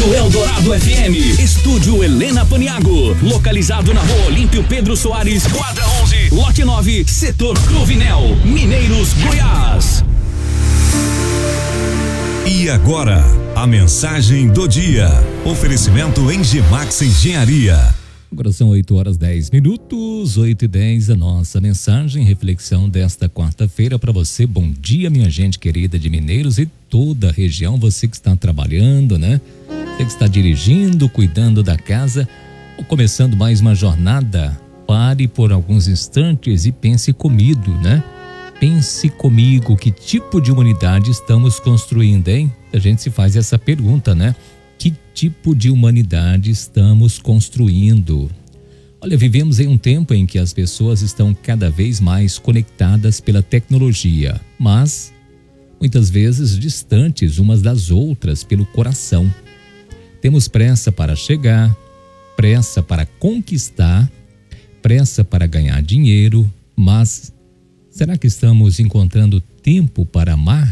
Rádio Eldorado FM, Estúdio Helena Paniago, localizado na Rua Olímpio Pedro Soares, quadra 11, lote 9, setor Cruvinel, Mineiros, Goiás. E agora, a mensagem do dia. Oferecimento Enzimax Engenharia. Agora são 8h10, 8h10, a nossa mensagem, reflexão desta quarta-feira para você. Bom dia, minha gente querida de Mineiros e toda a região, você que está trabalhando, né? Você que está dirigindo, cuidando da casa, ou começando mais uma jornada. Pare por alguns instantes e pense comigo, né? Pense comigo, que tipo de humanidade estamos construindo, hein? A gente se faz essa pergunta, né? Que tipo de humanidade estamos construindo? Olha, vivemos em um tempo em que as pessoas estão cada vez mais conectadas pela tecnologia, mas muitas vezes distantes umas das outras pelo coração. Temos pressa para chegar, pressa para conquistar, pressa para ganhar dinheiro, mas será que estamos encontrando tempo para amar?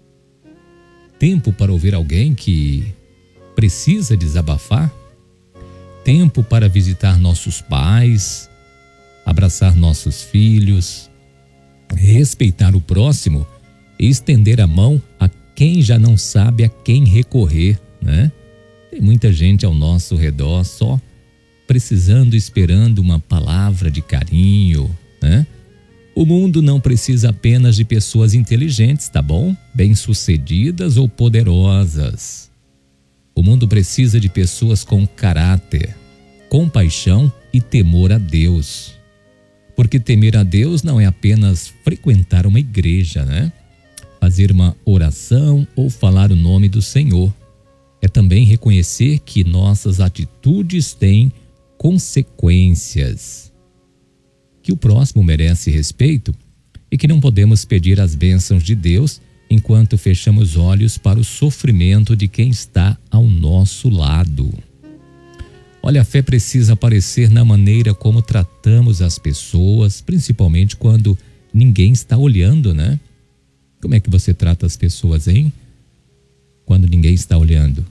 Tempo para ouvir alguém que precisa desabafar? Tempo para visitar nossos pais, abraçar nossos filhos, respeitar o próximo e estender a mão a quem já não sabe a quem recorrer, né? Tem muita gente ao nosso redor só precisando, esperando uma palavra de carinho, né? O mundo não precisa apenas de pessoas inteligentes, tá bom? Bem-sucedidas ou poderosas. O mundo precisa de pessoas com caráter, compaixão e temor a Deus. Porque temer a Deus não é apenas frequentar uma igreja, né? Fazer uma oração ou falar o nome do Senhor. É também reconhecer que nossas atitudes têm consequências. Que o próximo merece respeito e que não podemos pedir as bênçãos de Deus enquanto fechamos olhos para o sofrimento de quem está ao nosso lado. Olha, a fé precisa aparecer na maneira como tratamos as pessoas, principalmente quando ninguém está olhando, né? Como é que você trata as pessoas, hein? Quando ninguém está olhando.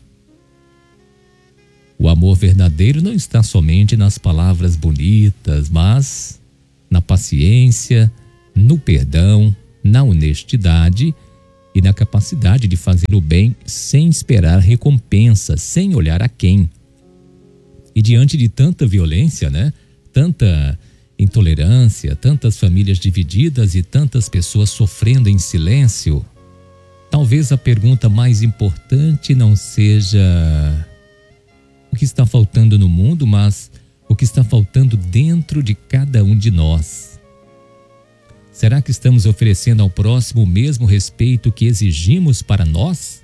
O amor verdadeiro não está somente nas palavras bonitas, mas na paciência, no perdão, na honestidade e na capacidade de fazer o bem sem esperar recompensa, sem olhar a quem. E diante de tanta violência, né? Tanta intolerância, tantas famílias divididas e tantas pessoas sofrendo em silêncio, talvez a pergunta mais importante não seja o que está faltando no mundo, mas o que está faltando dentro de cada um de nós. Será que estamos oferecendo ao próximo o mesmo respeito que exigimos para nós?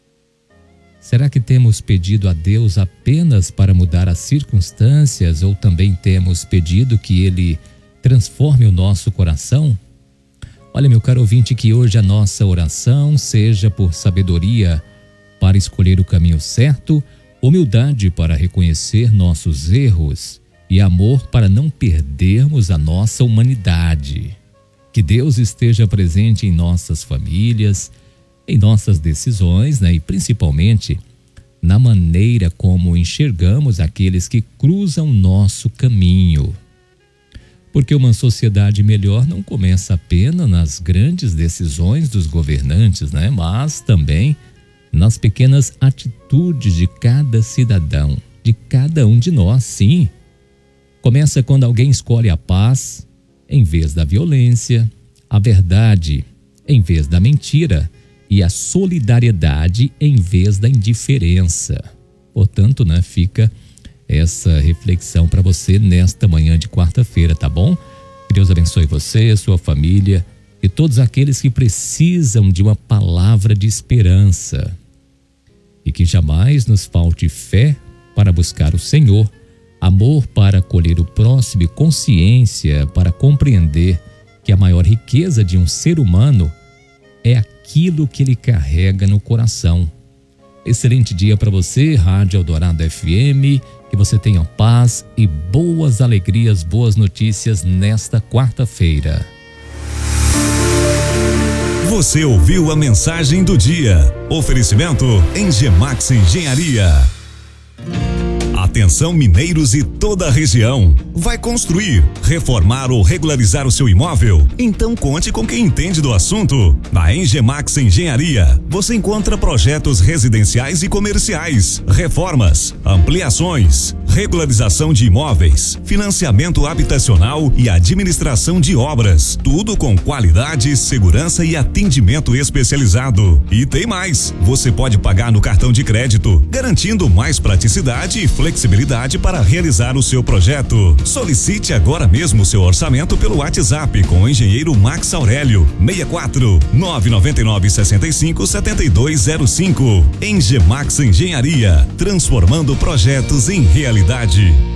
Será que temos pedido a Deus apenas para mudar as circunstâncias ou também temos pedido que Ele transforme o nosso coração? Olha, meu caro ouvinte, que hoje a nossa oração seja por sabedoria para escolher o caminho certo, humildade para reconhecer nossos erros e amor para não perdermos a nossa humanidade. Que Deus esteja presente em nossas famílias, em nossas decisões, né? E principalmente na maneira como enxergamos aqueles que cruzam nosso caminho. Porque uma sociedade melhor não começa apenas nas grandes decisões dos governantes, né? Mas também nas pequenas atitudes de cada cidadão, de cada um de nós, sim. Começa quando alguém escolhe a paz em vez da violência, a verdade em vez da mentira e a solidariedade em vez da indiferença. Portanto, né, fica essa reflexão para você nesta manhã de quarta-feira, tá bom? Que Deus abençoe você, sua família e todos aqueles que precisam de uma palavra de esperança. E que jamais nos falte fé para buscar o Senhor, amor para acolher o próximo e consciência para compreender que a maior riqueza de um ser humano é aquilo que ele carrega no coração. Excelente dia para você, Rádio Eldorado FM, que você tenha paz e boas alegrias, boas notícias nesta quarta-feira. Você ouviu a mensagem do dia. Oferecimento Enzimax Engenharia. Atenção mineiros e toda a região. Vai construir, reformar ou regularizar o seu imóvel? Então conte com quem entende do assunto. Na Engemax Engenharia, você encontra projetos residenciais e comerciais, reformas, ampliações, regularização de imóveis, financiamento habitacional e administração de obras. Tudo com qualidade, segurança e atendimento especializado. E tem mais, você pode pagar no cartão de crédito, garantindo mais praticidade e flexibilidade para realizar o seu projeto. Solicite agora mesmo seu orçamento pelo WhatsApp com o engenheiro Max Aurélio, 64 999 65 7205. Engemax Engenharia, transformando projetos em realidade.